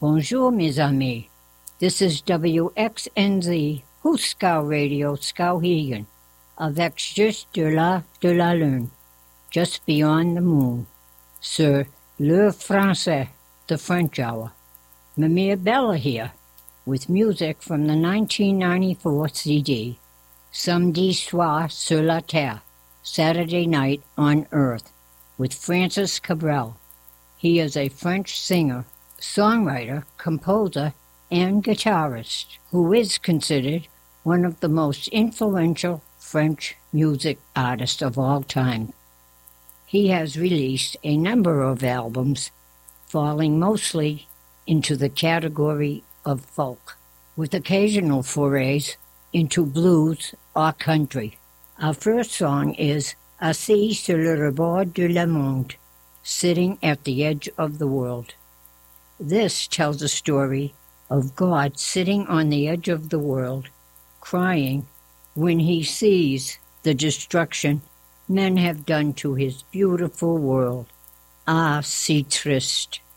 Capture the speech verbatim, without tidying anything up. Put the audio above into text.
Bonjour, mes amis. This is W X N Z, Huskau Radio, Skowhegan, avec juste de la, de la lune, just beyond the moon. Sur Le Français, the French hour. Mimir Bella here, with music from the nineteen ninety-four C D, Samedi Soir sur la Terre, Saturday Night on Earth, with Francis Cabrel. He is a French singer, songwriter, composer, and guitarist who is considered one of the most influential French music artists of all time. He has released a number of albums, falling mostly into the category of folk, with occasional forays into blues or country. Our first song is Assis sur le rebord de le monde, Sitting at the Edge of the World. This tells a story of God sitting on the edge of the world, crying when he sees the destruction men have done to his beautiful world. Ah, si triste.